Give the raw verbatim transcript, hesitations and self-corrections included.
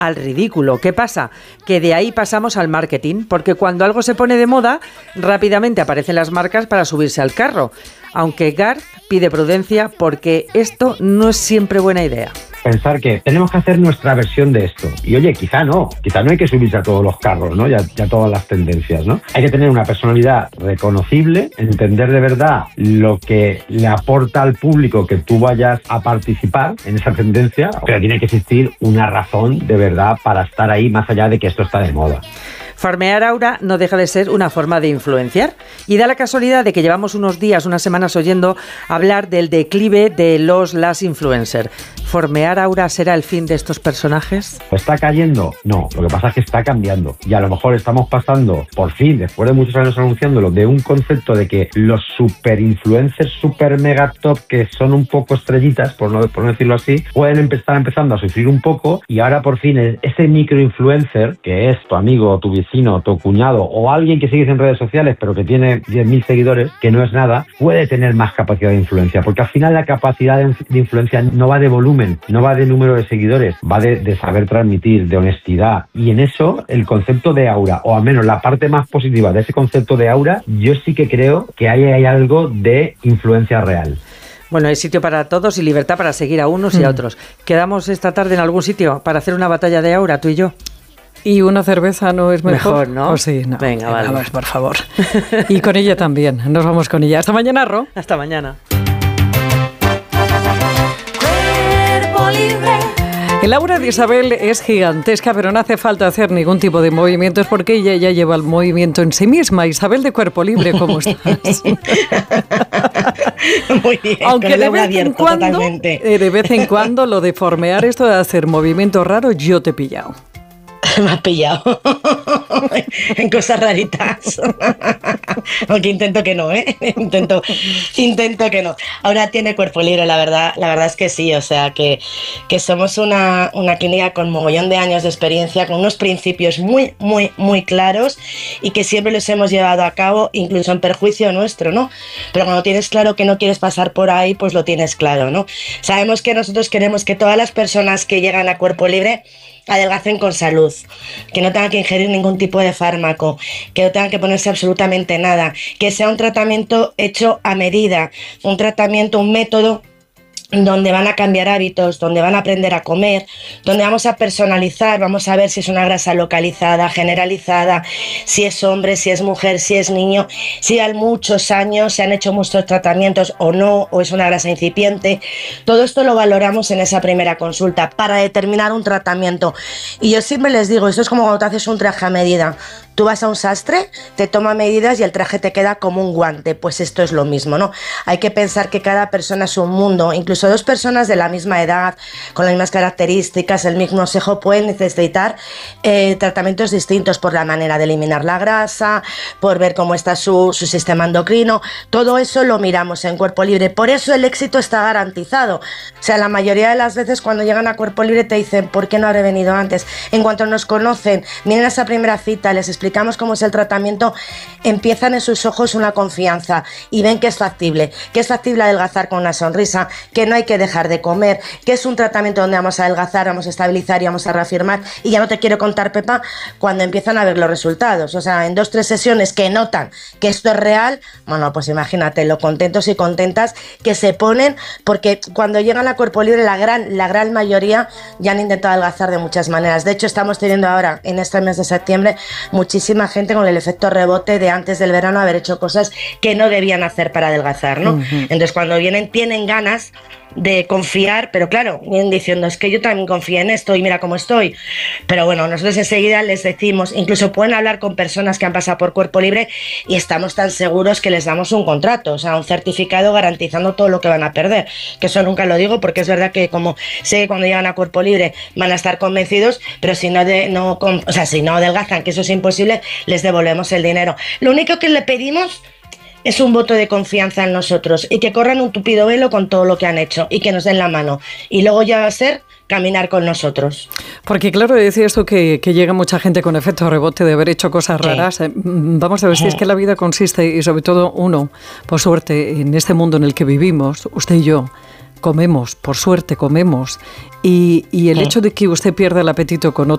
al ridículo. ¿Qué pasa? Que de ahí pasamos al marketing, porque cuando algo se pone de moda, rápidamente aparecen las marcas para subirse al carro. Aunque Garth pide prudencia porque esto no es siempre buena idea. Pensar que tenemos que hacer nuestra versión de esto. Y oye, quizá no, quizá no hay que subirse a todos los carros, ¿no? Ya, ya todas las tendencias, ¿no? Hay que tener una personalidad reconocible, entender de verdad lo que le aporta al público que tú vayas a participar en esa tendencia, pero tiene que existir una razón de verdad para estar ahí más allá de que esto está de moda. Farmear Aura no deja de ser una forma de influenciar y da la casualidad de que llevamos unos días, unas semanas oyendo hablar del declive de los las influencers. ¿Farmear Aura será el fin de estos personajes? ¿Está cayendo? No, lo que pasa es que está cambiando y a lo mejor estamos pasando, por fin, después de muchos años anunciándolo, de un concepto de que los super influencers, super mega top, que son un poco estrellitas, por no, por no decirlo así, pueden empezar empezando a sufrir un poco y ahora por fin ese microinfluencer, que es tu amigo o tu vecino, tu cuñado o alguien que sigues en redes sociales pero que tiene diez mil seguidores, que no es nada, puede tener más capacidad de influencia, porque al final la capacidad de, de influencia no va de volumen, no va de número de seguidores, va de, de saber transmitir, de honestidad, y en eso el concepto de aura, o al menos la parte más positiva de ese concepto de aura, yo sí que creo que ahí hay algo de influencia real. Bueno, hay sitio para todos y libertad para seguir a unos y a otros. ¿Quedamos esta tarde en algún sitio para hacer una batalla de aura, tú y yo? ¿Y una cerveza no es mejor? Mejor, ¿no? Pues sí, no. Venga, vale. Vamos, por favor. Y con ella también. Nos vamos con ella. Hasta mañana, Ro. Hasta mañana. El aura de Isabel es gigantesca, pero no hace falta hacer ningún tipo de movimientos porque ella ya lleva el movimiento en sí misma. Isabel de Cuerpo Libre, ¿cómo estás? Muy bien, aunque de vez, en cuando, eh, de vez en cuando lo de formear, esto de hacer movimientos raros, yo te he pillado. Me has pillado en cosas raritas. Aunque intento que no, ¿eh? Intento, intento que no. Ahora tiene Cuerpo Libre, la verdad, la verdad es que sí. O sea, que, que somos una, una clínica con mogollón de años de experiencia, con unos principios muy, muy, muy claros y que siempre los hemos llevado a cabo, incluso en perjuicio nuestro, ¿no? Pero cuando tienes claro que no quieres pasar por ahí, pues lo tienes claro, ¿no? Sabemos que nosotros queremos que todas las personas que llegan a Cuerpo Libre adelgacen con salud, que no tengan que ingerir ningún tipo de fármaco, que no tengan que ponerse absolutamente nada, que sea un tratamiento hecho a medida, un tratamiento, un método donde van a cambiar hábitos, donde van a aprender a comer, donde vamos a personalizar, vamos a ver si es una grasa localizada, generalizada, si es hombre, si es mujer, si es niño, si hay muchos años, se han hecho muchos tratamientos o no, o es una grasa incipiente. Todo esto lo valoramos en esa primera consulta para determinar un tratamiento. Y yo siempre les digo, esto es como cuando te haces un traje a medida. Tú vas a un sastre, te toma medidas y el traje te queda como un guante. Pues esto es lo mismo, ¿no? Hay que pensar que cada persona es un mundo, incluso dos personas de la misma edad, con las mismas características, el mismo sexo, pueden necesitar eh, tratamientos distintos por la manera de eliminar la grasa, por ver cómo está su, su sistema endocrino. Todo eso lo miramos en Cuerpo Libre. Por eso el éxito está garantizado. O sea, la mayoría de las veces cuando llegan a Cuerpo Libre te dicen, ¿por qué no habré venido antes? En cuanto nos conocen, vienen a esa primera cita, les explicamos cómo es el tratamiento, empiezan en sus ojos una confianza y ven que es factible, que es factible adelgazar con una sonrisa, que no hay que dejar de comer, que es un tratamiento donde vamos a adelgazar, vamos a estabilizar y vamos a reafirmar. Y ya no te quiero contar, Pepa, cuando empiezan a ver los resultados. O sea, en dos, tres sesiones que notan que esto es real, bueno, pues imagínate lo contentos y contentas que se ponen, porque cuando llegan a Cuerpo Libre la gran, la gran mayoría ya han intentado adelgazar de muchas maneras. De hecho, estamos teniendo ahora, en este mes de septiembre, muchísima gente con el efecto rebote de antes del verano haber hecho cosas que no debían hacer para adelgazar, ¿no? Uh-huh. Entonces, cuando vienen, tienen ganas de confiar, pero claro, vienen diciendo, es que yo también confío en esto y mira cómo estoy. Pero bueno, nosotros enseguida les decimos, incluso pueden hablar con personas que han pasado por Cuerpo Libre y estamos tan seguros que les damos un contrato, o sea, un certificado garantizando todo lo que van a perder, que eso nunca lo digo porque es verdad que como sé que cuando llegan a Cuerpo Libre van a estar convencidos, pero si no, de, no o sea, si no adelgazan, que eso es imposible, les devolvemos el dinero. Lo único que le pedimos es un voto de confianza en nosotros y que corran un tupido velo con todo lo que han hecho y que nos den la mano. Y luego ya va a ser caminar con nosotros. Porque claro, decía esto que, que llega mucha gente con efecto rebote de haber hecho cosas raras. Sí. Vamos a ver si es que la vida consiste, y sobre todo uno, por suerte, en este mundo en el que vivimos, usted y yo, comemos, por suerte comemos. Y, y el sí. hecho de que usted pierda el apetito con otro